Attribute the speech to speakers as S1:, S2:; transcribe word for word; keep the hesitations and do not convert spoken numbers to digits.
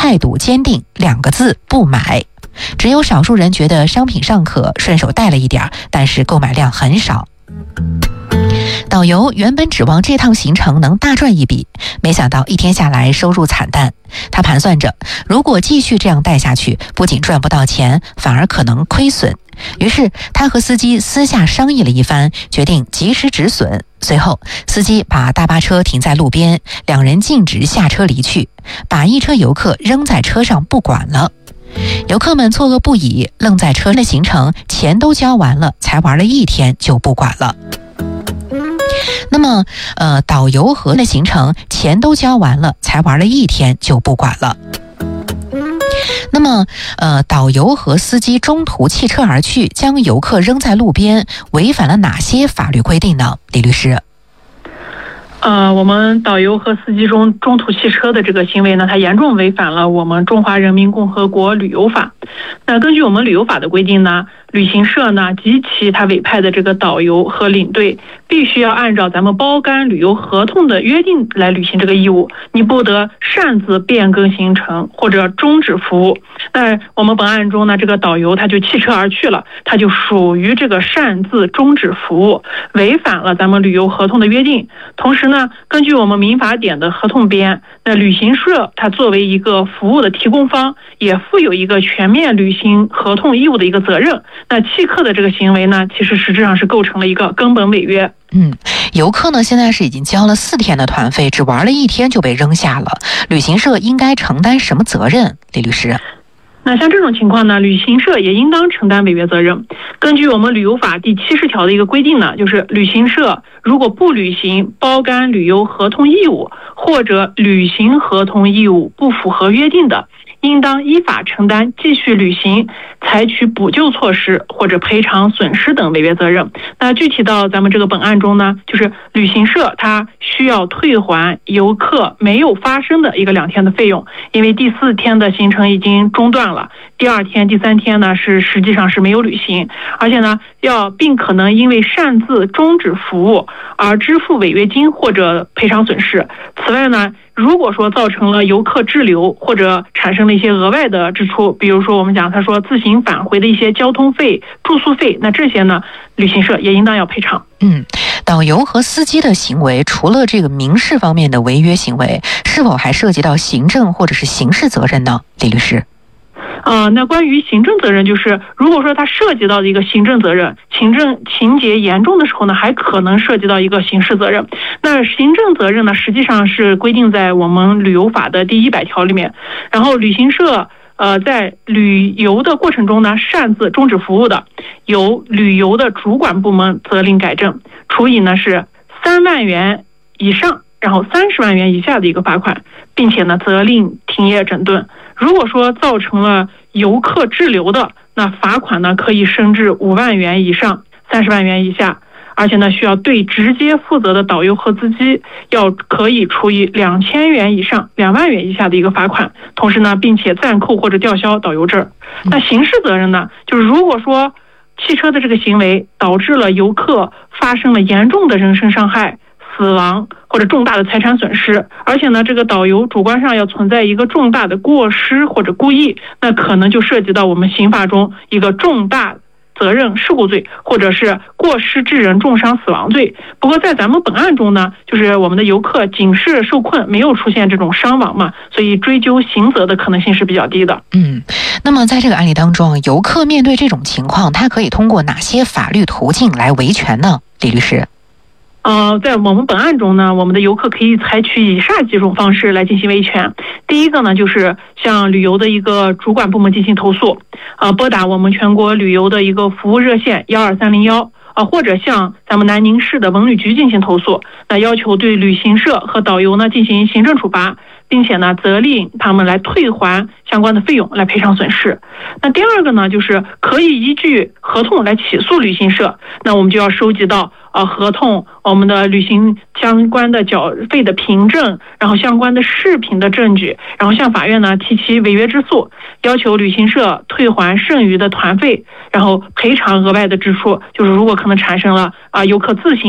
S1: 态度坚定两个字不买。只有少数人觉得商品尚可，顺手带了一点，但是购买量很少。导游原本指望这趟行程能大赚一笔，没想到一天下来收入惨淡。他盘算着，如果继续这样带下去，不仅赚不到钱，反而可能亏损。于是他和司机私下商议了一番，决定及时止损。随后司机把大巴车停在路边，两人径直下车离去，把一车游客扔在车上不管了。游客们错愕不已，愣在车的行程钱都交完了，才玩了一天就不管了。那么呃，导游和的行程钱都交完了，才玩了一天就不管了。那么呃，导游和司机中途弃车而去，将游客扔在路边，违反了哪些法律规定呢？李律师。
S2: 呃，我们导游和司机中中途弃车的这个行为呢，它严重违反了我们中华人民共和国旅游法。那根据我们旅游法的规定呢，旅行社呢及其他委派的这个导游和领队，必须要按照咱们包干旅游合同的约定来履行这个义务，你不得擅自变更行程或者终止服务。那我们本案中呢，这个导游他就弃车而去了，他就属于这个擅自终止服务，违反了咱们旅游合同的约定。同时呢，根据我们民法典的合同编，那旅行社它作为一个服务的提供方，也负有一个全面履行合同义务的一个责任。那弃客的这个行为呢，其实实质上是构成了一个根本违约。
S1: 嗯，游客呢现在是已经交了四天的团费，只玩了一天就被扔下了，旅行社应该承担什么责任？李律师。
S2: 那像这种情况呢，旅行社也应当承担违约责任。根据我们旅游法第七十条的一个规定呢，就是旅行社如果不履行包干旅游合同义务，或者履行合同义务不符合约定的，应当依法承担继续履行、采取补救措施或者赔偿损失等违约责任。那具体到咱们这个本案中呢，就是旅行社它需要退还游客没有发生的一个两天的费用，因为第四天的行程已经中断了，第二天、第三天呢是实际上是没有履行，而且呢要并可能因为擅自终止服务而支付违约金或者赔偿损失。此外呢，如果说造成了游客滞留或者产生了一些额外的支出，比如说我们讲他说自行返回的一些交通费、住宿费，那这些呢旅行社也应当要赔偿。
S1: 嗯，导游和司机的行为除了这个民事方面的违约行为，是否还涉及到行政或者是刑事责任呢？李律师。
S2: 呃，那关于行政责任，就是如果说它涉及到的一个行政责任，行政情节严重的时候呢，还可能涉及到一个刑事责任。那行政责任呢，实际上是规定在我们旅游法的第一百条里面。然后旅行社呃在旅游的过程中呢，擅自终止服务的，由旅游的主管部门责令改正，处以呢是三万元以上，然后三十万元以下的一个罚款，并且呢责令停业整顿。如果说造成了游客滞留的，那罚款呢可以升至五万元以上，三十万元以下，而且呢需要对直接负责的导游和司机要可以处以两千元以上两万元以下的一个罚款，同时呢并且暂扣或者吊销导游证。那刑事责任呢，就是如果说汽车的这个行为导致了游客发生了严重的人身伤害、死亡或者重大的财产损失，而且呢这个导游主观上要存在一个重大的过失或者故意，那可能就涉及到我们刑法中一个重大责任事故罪，或者是过失致人重伤死亡罪。不过在咱们本案中呢，就是我们的游客仅是受困，没有出现这种伤亡嘛，所以追究刑责的可能性是比较低的。
S1: 嗯，那么在这个案例当中，游客面对这种情况，他可以通过哪些法律途径来维权呢？李律师。
S2: 呃，在我们本案中呢，我们的游客可以采取以下几种方式来进行维权。第一个呢，就是向旅游的一个主管部门进行投诉，呃，拨打我们全国旅游的一个服务热线幺二三零幺，啊，或者向咱们南宁市的文旅局进行投诉，那要求对旅行社和导游呢进行行政处罚，并且呢责令他们来退还相关的费用，来赔偿损失。那第二个呢，就是可以依据合同来起诉旅行社，那我们就要收集到呃合同、我们的旅行相关的缴费的凭证，然后相关的视频的证据，然后向法院呢提起违约之诉，要求旅行社退还剩余的团费，然后赔偿额外的支出，就是如果可能产生了啊、呃、游客自行